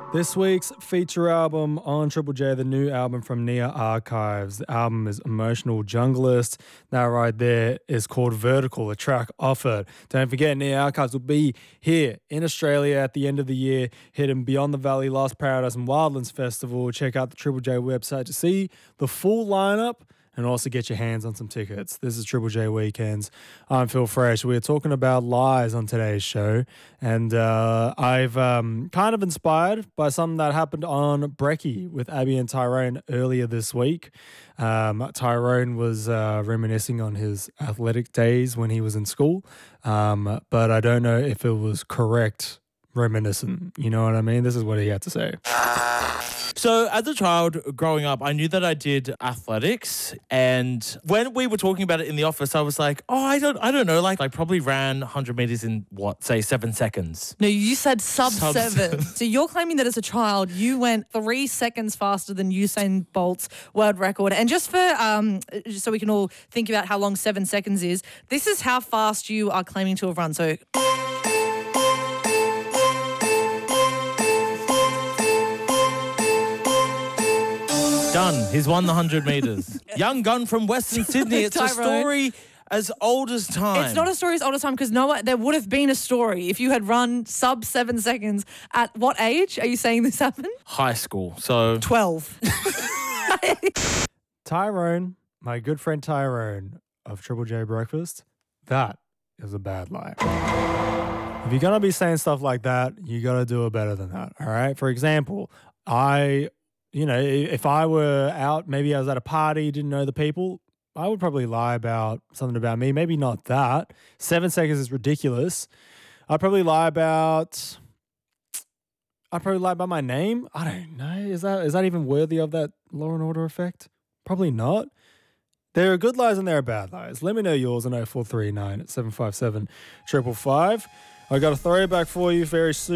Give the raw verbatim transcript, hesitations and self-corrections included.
This week's feature album on Triple J, the new album from Nia Archives. The album is Emotional Junglist. That right there is called Vertical, a track off it. Don't forget, Nia Archives will be here in Australia at the end of the year, hitting Beyond the Valley, Lost Paradise and Wildlands Festival. Check out the Triple J website to see the full lineup and also get your hands on some tickets. This is Triple J Weekends. I'm Phil Fresh. We're talking about lies on today's show, and uh, I've um, kind of inspired by something that happened on Brekkie with Abby and Tyrone earlier this week. Um, Tyrone was uh, reminiscing on his athletic days when he was in school, um, but I don't know if it was correct reminiscent. You know what I mean? This is what he had to say. So as a child growing up, I knew that I did athletics, and when we were talking about it in the office, I was like, oh, I don't I don't know, like I probably ran one hundred meters in, what, say seven seconds. No, you said sub, Sub seven. seven. So you're claiming that as a child, you went three seconds faster than Usain Bolt's world record. And just for, um, just so we can all think about how long seven seconds is, this is how fast you are claiming to have run. So... Done. He's won the one hundred metres. Young gun from Western Sydney. It's a Tyrone. story as old as time. It's not a story as old as time because no one, there would have been a story if you had run sub seven seconds. At what age are you saying this happened? High school. So twelve. Tyrone, my good friend Tyrone of Triple J Breakfast, that is a bad lie. If you're going to be saying stuff like that, you got to do it better than that, all right? For example, I... You know, if I were out, maybe I was at a party, didn't know the people, I would probably lie about something about me. Maybe not that. Seven seconds is ridiculous. I'd probably lie about, I'd probably lie about my name. I don't know. Is that is that even worthy of that Law and Order effect? Probably not. There are good lies and there are bad lies. Let me know yours on oh four three nine at seven five seven five five five. I got a throwback for you very soon.